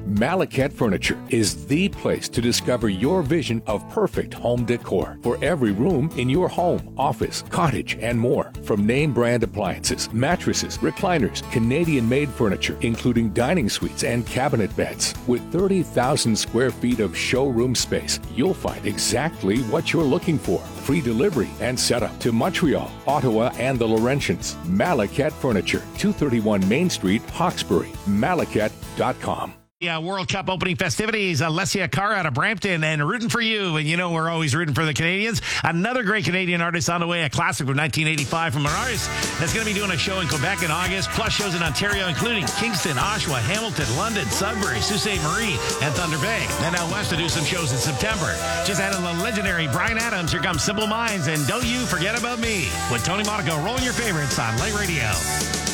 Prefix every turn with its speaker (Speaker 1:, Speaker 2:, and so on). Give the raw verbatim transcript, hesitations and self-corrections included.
Speaker 1: Malacat Furniture is the place to discover your vision of perfect home decor for every room in your home, office, cottage, and more. From name brand appliances, mattresses, recliners, Canadian-made furniture, including dining suites and cabinet beds. With thirty thousand square feet of showroom space, you'll find exactly what you're looking for. Free delivery and setup to Montreal, Ottawa, and the Laurentians. Malacat Furniture, two thirty-one Main Street, Hawkesbury. Malacat dot com.
Speaker 2: Yeah, World Cup opening festivities. Alessia Cara out of Brampton and rooting for you. And you know we're always rooting for the Canadians. Another great Canadian artist on the way, a classic from nineteen eighty-five from an artist that's going to be doing a show in Quebec in August, plus shows in Ontario, including Kingston, Oshawa, Hamilton, London, Sudbury, Sault Ste. Marie, and Thunder Bay. Then out west to do some shows in September. Just added the legendary Bryan Adams. Here comes Simple Minds, and Don't You Forget About Me with Tony Monaco rolling your favorites on Light Radio.